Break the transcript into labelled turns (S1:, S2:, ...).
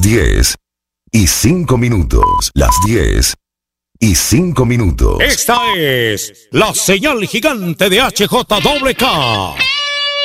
S1: 10:05. Las 10:05.
S2: Esta es la señal gigante de HJWK.